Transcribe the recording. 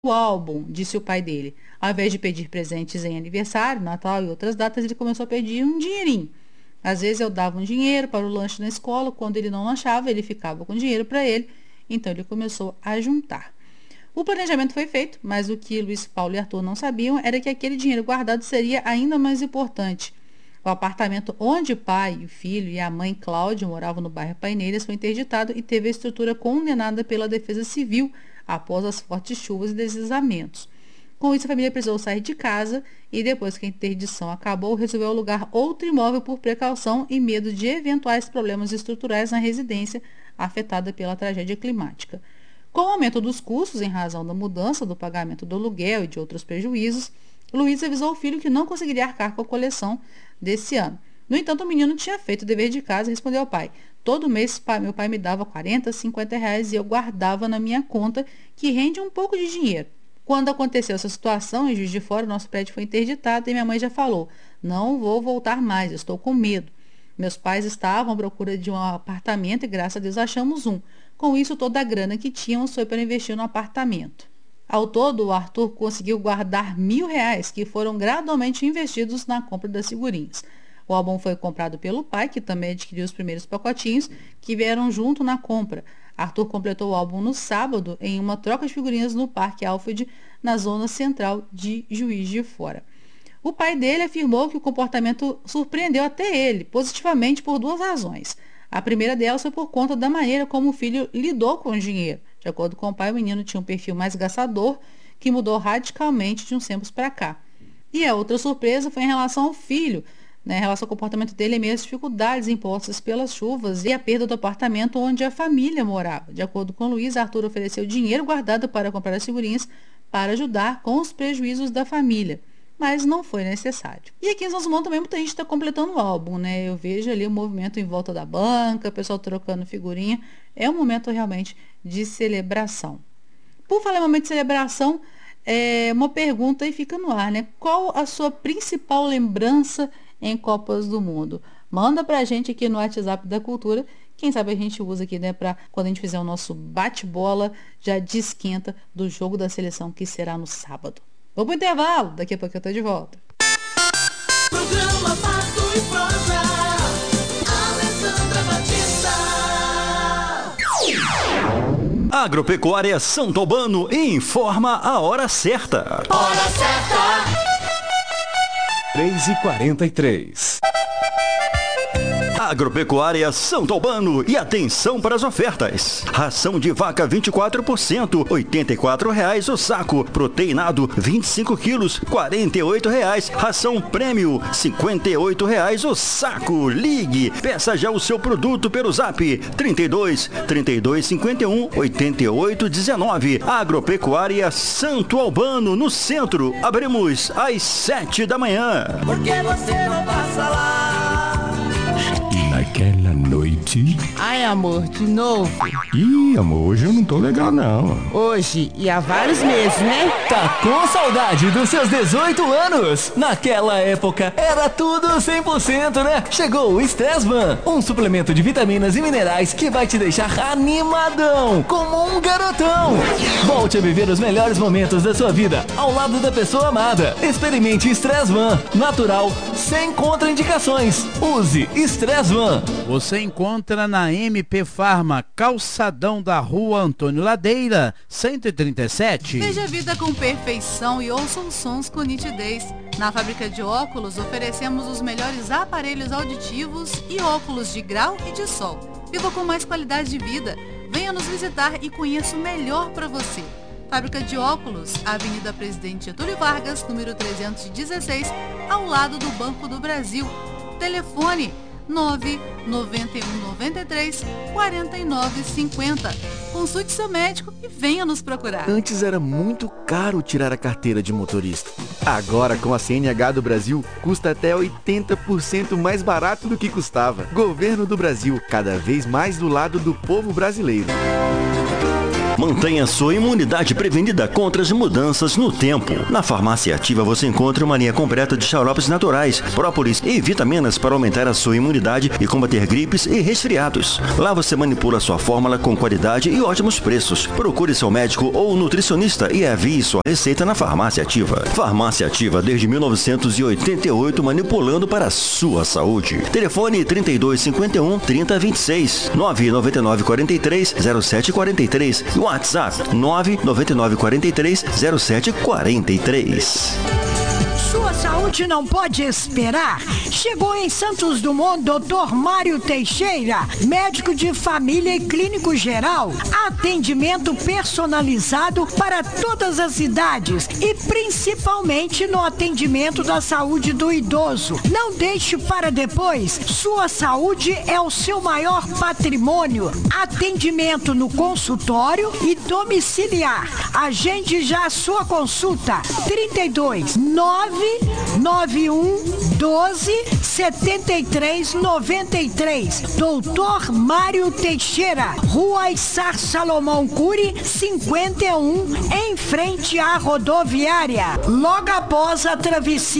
o álbum, disse o pai dele. Ao invés de pedir presentes em aniversário, Natal e outras datas, ele começou a pedir um dinheirinho. Às vezes eu dava um dinheiro para o lanche na escola, quando ele não lanchava, ele ficava com dinheiro para ele, então ele começou a juntar. O planejamento foi feito, mas o que Luiz Paulo e Arthur não sabiam era que aquele dinheiro guardado seria ainda mais importante. O apartamento onde o pai, o filho e a mãe Cláudia moravam no bairro Paineiras foi interditado e teve a estrutura condenada pela Defesa Civil após as fortes chuvas e deslizamentos. Com isso, a família precisou sair de casa e, depois que a interdição acabou, resolveu alugar outro imóvel por precaução e medo de eventuais problemas estruturais na residência afetada pela tragédia climática. Com o aumento dos custos em razão da mudança do pagamento do aluguel e de outros prejuízos, Luiz avisou o filho que não conseguiria arcar com a coleção desse ano. No entanto, o menino tinha feito o dever de casa e respondeu ao pai: todo mês meu pai me dava 40, 50 reais e eu guardava na minha conta, que rende um pouco de dinheiro. Quando aconteceu essa situação, em Juiz de Fora, o nosso prédio foi interditado e minha mãe já falou: não vou voltar mais, eu estou com medo. Meus pais estavam à procura de um apartamento e, graças a Deus, achamos um. Com isso, toda a grana que tínhamos foi para investir no apartamento. Ao todo, o Arthur conseguiu guardar R$ 1.000, que foram gradualmente investidos na compra das figurinhas. O álbum foi comprado pelo pai, que também adquiriu os primeiros pacotinhos, que vieram junto na compra. Arthur completou o álbum no sábado, em uma troca de figurinhas no Parque Alfred, na zona central de Juiz de Fora. O pai dele afirmou que o comportamento surpreendeu até ele, positivamente, por duas razões. A primeira delas foi por conta da maneira como o filho lidou com o dinheiro. De acordo com o pai, o menino tinha um perfil mais gastador, que mudou radicalmente de uns tempos para cá. E a outra surpresa foi em relação ao filho, em relação ao comportamento dele e meio às dificuldades impostas pelas chuvas e a perda do apartamento onde a família morava. De acordo com Luiz, Arthur ofereceu dinheiro guardado para comprar as figurinhas para ajudar com os prejuízos da família, mas não foi necessário. E aqui em São Simão também muita gente está completando o álbum, né? Eu vejo ali o movimento em volta da banca, o pessoal trocando figurinha. É um momento realmente de celebração. Por falar em momento de celebração, uma pergunta aí fica no ar, né? Qual a sua principal lembrança em Copas do Mundo? Manda pra gente aqui no WhatsApp da Cultura. Quem sabe a gente usa aqui, né, para quando a gente fizer o nosso bate-bola, já de esquenta do jogo da seleção que será no sábado. Vou pro intervalo, daqui a pouco eu tô de volta. Programa Pato e Prosa, Alessandra Batista. Agropecuária Santo Albano informa a hora certa. Hora certa. 3h43. Agropecuária Santo Albano, e atenção para as ofertas. Ração de vaca 24%, R$ 84,00 o saco. Proteinado 25 quilos, R$ 48,00. Ração prêmio, R$ 58,00 o saco. Ligue, peça já o seu produto pelo Zap 32 51 88 19. Agropecuária Santo Albano, no centro. Abrimos às 7 da manhã. Por que você não passa lá? Naquela noite... Ai, amor, de novo? Ih, amor, hoje eu não tô legal, não. Hoje e há vários meses, né? Tá com saudade dos seus 18 anos? Naquela época era tudo 100%, né? Chegou o Stressvan, um suplemento de vitaminas e minerais que vai te deixar animadão, como um garotão. Volte a viver os melhores momentos da sua vida ao lado da pessoa amada. Experimente Stressvan, natural, sem contraindicações. Use Stressvan. Você encontra na MP Farma, calçadão da Rua Antônio Ladeira, 137. Veja a vida com perfeição e ouça os sons com nitidez. Na fábrica de óculos, oferecemos os melhores aparelhos auditivos e óculos de grau e de sol. Viva com mais qualidade de vida. Venha nos visitar e conheça o melhor para você. Fábrica de óculos, Avenida Presidente Getúlio Vargas, número 316, ao lado do Banco do Brasil. Telefone 99193 4950. Consulte seu médico e venha nos procurar. Antes era muito caro tirar a carteira de motorista. Agora, com a CNH do Brasil, custa até 80% mais barato do que custava. Governo do Brasil, cada vez mais do lado do povo brasileiro. Mantenha sua imunidade prevenida contra as mudanças no tempo. Na Farmácia Ativa você encontra uma linha completa de xaropes naturais, própolis e vitaminas para aumentar a sua imunidade e combater gripes e resfriados. Lá você manipula sua fórmula com qualidade e ótimos preços. Procure seu médico ou nutricionista e envie sua receita na Farmácia Ativa. Farmácia Ativa desde 1988, manipulando para a sua saúde. Telefone 3251 3026, 999 43 0743 e WhatsApp 999 43 0743. Sua saúde não pode esperar. Chegou em Santos Dumont Dr. Mário Teixeira, médico de família e clínico geral. Atendimento personalizado para todas as idades e principalmente no atendimento da saúde do idoso. Não deixe para depois. Sua saúde é o seu maior patrimônio. Atendimento no consultório e domiciliar. Agende já a sua consulta. 32 991 12 73 93. Doutor Mário Teixeira, Rua Issar Salomão Cury, 51, em frente à rodoviária, logo após a travessia